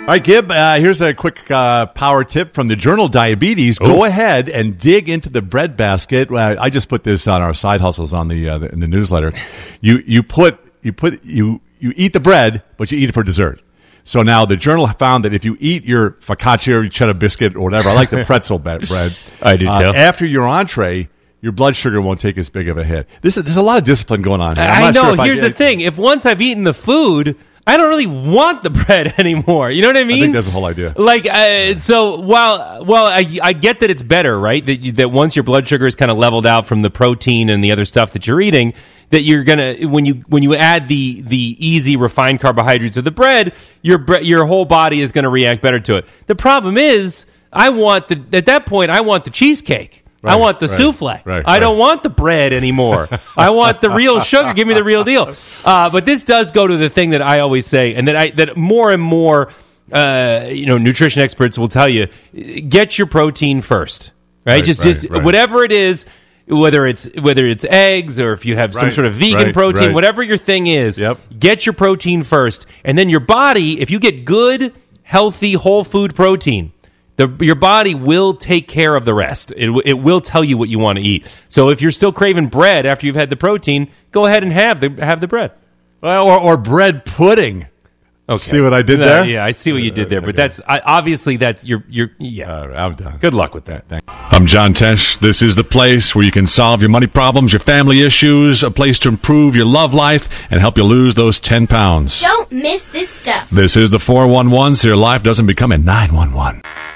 right, Gib, here's a quick power tip from the journal Diabetes. Go ahead and dig into the bread basket. I just put this on our side hustles on in the newsletter. You eat the bread, but you eat it for dessert. So now the journal found that if you eat your focaccia or your cheddar biscuit or whatever, I like the pretzel bread. I do too. After your entree, your blood sugar won't take as big of a hit. There's a lot of discipline going on here. I know. Here's the thing. If once I've eaten the food, I don't really want the bread anymore. You know what I mean? I think that's the whole idea. Like, so I get that it's better, right? That once your blood sugar is kind of leveled out from the protein and the other stuff that you're eating, that you're gonna when you add the easy refined carbohydrates of the bread, your whole body is gonna react better to it. The problem is, at that point I want the cheesecake. Right, I want the souffle. Right, I don't want the bread anymore. I want the real sugar. Give me the real deal. But this does go to the thing that I always say, and that more and more, nutrition experts will tell you: get your protein first, right? Just whatever it is, whether it's eggs or if you have some sort of vegan protein, whatever your thing is, get your protein first, and then your body, if you get good, healthy, whole food protein. Your body will take care of the rest. It will tell you what you want to eat. So if you're still craving bread after you've had the protein, go ahead and have the bread. Well, or bread pudding. Okay. See what I did there? Yeah, I see what you did there. But that's obviously you're I'm done. Good luck with that. Thanks. I'm John Tesh. This is the place where you can solve your money problems, your family issues, a place to improve your love life, and help you lose those 10 pounds. Don't miss this stuff. This is the 411 so your life doesn't become a 911.